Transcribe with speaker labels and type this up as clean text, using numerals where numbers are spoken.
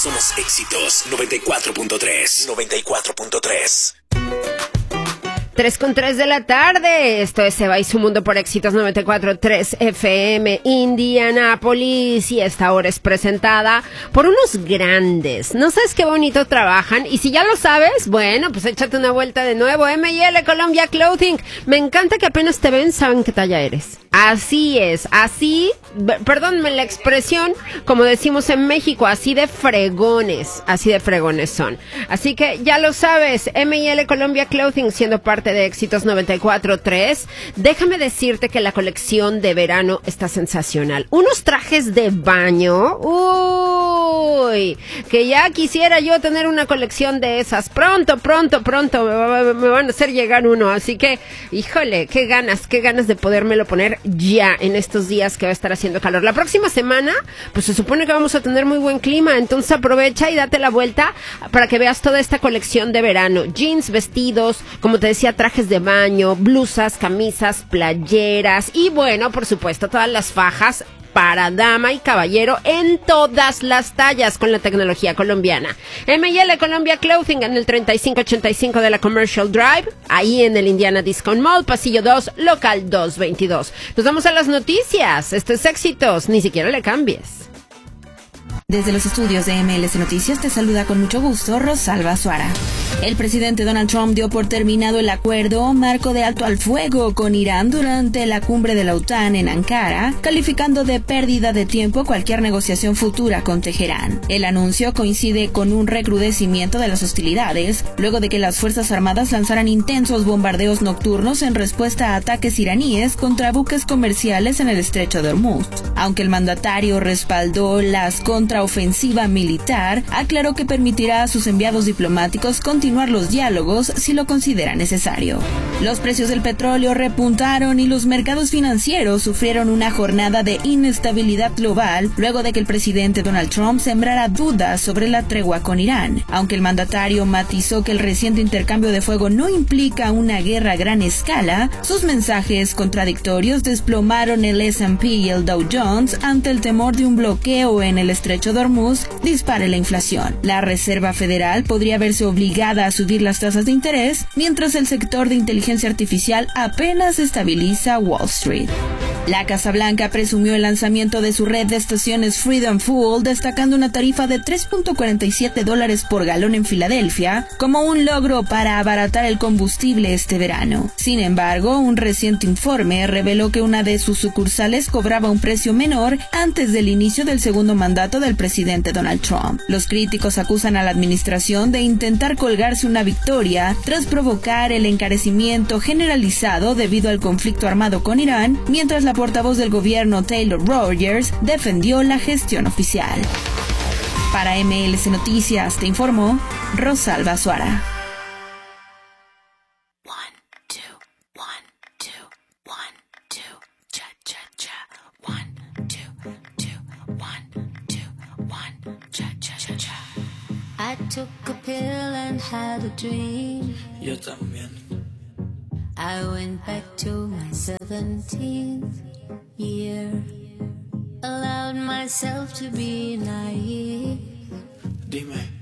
Speaker 1: Somos Éxitos 94.3. 94.3.
Speaker 2: 3:03 de la tarde. Esto es Se va y su mundo por Éxitos 94.3 FM Indianápolis. Y esta hora es presentada por unos grandes. No sabes qué bonito trabajan. Y si ya lo sabes, bueno, pues échate una vuelta de nuevo. M&L Colombia Clothing. Me encanta que apenas te ven, saben qué talla eres. Así es, así, perdónme la expresión, como decimos en México, así de fregones son. Así que ya lo sabes, M&L Colombia Clothing, siendo parte de Éxitos 94.3. Déjame decirte que la colección de verano está sensacional. Unos trajes de baño, uy, que ya quisiera yo tener una colección de esas. Pronto me van a hacer llegar uno. Así que, híjole, qué ganas de podérmelo poner ya en estos días que va a estar haciendo calor. La próxima semana, pues se supone que vamos a tener muy buen clima, entonces aprovecha y date la vuelta para que veas toda esta colección de verano. Jeans, vestidos, como te decía, trajes de baño, blusas, camisas, playeras y bueno, por supuesto, todas las fajas para dama y caballero en todas las tallas con la tecnología colombiana. M&L Colombia Clothing en el 3585 de la Commercial Drive, ahí en el Indiana Discount Mall, pasillo 2, local 222. Nos vamos a las noticias. Esto es Éxitos, ni siquiera le cambies.
Speaker 3: Desde los estudios de MLS Noticias te saluda con mucho gusto Rosalba Suara. El presidente Donald Trump dio por terminado el acuerdo marco de alto al fuego con Irán durante la cumbre de la OTAN en Ankara, calificando de pérdida de tiempo cualquier negociación futura con Teherán. El anuncio coincide con un recrudecimiento de las hostilidades, luego de que las Fuerzas Armadas lanzaran intensos bombardeos nocturnos en respuesta a ataques iraníes contra buques comerciales en el estrecho de Hormuz. Aunque el mandatario respaldó las contraofensiva militar, aclaró que permitirá a sus enviados diplomáticos continuar los diálogos si lo considera necesario. Los precios del petróleo repuntaron y los mercados financieros sufrieron una jornada de inestabilidad global luego de que el presidente Donald Trump sembrara dudas sobre la tregua con Irán. Aunque el mandatario matizó que el reciente intercambio de fuego no implica una guerra a gran escala, sus mensajes contradictorios desplomaron el S&P y el Dow Jones ante el temor de un bloqueo en el estrecho de Hormuz dispare la inflación. La Reserva Federal podría verse obligada a subir las tasas de interés, mientras el sector de inteligencia artificial apenas estabiliza Wall Street. La Casa Blanca presumió el lanzamiento de su red de estaciones Freedom Fuel, destacando una tarifa de $3.47 por galón en Filadelfia como un logro para abaratar el combustible este verano. Sin embargo, un reciente informe reveló que una de sus sucursales cobraba un precio menor antes del inicio del segundo mandato del presidente Donald Trump. Los críticos acusan a la administración de intentar colgarse una victoria tras provocar el encarecimiento generalizado debido al conflicto armado con Irán, mientras la portavoz del gobierno Taylor Rogers defendió la gestión oficial. Para MLS Noticias te informó Rosalba Suara.
Speaker 4: I took a pill and had a dream.
Speaker 5: Yo también.
Speaker 4: I went back to my 17th year. Allowed myself to be naive.
Speaker 5: Dime.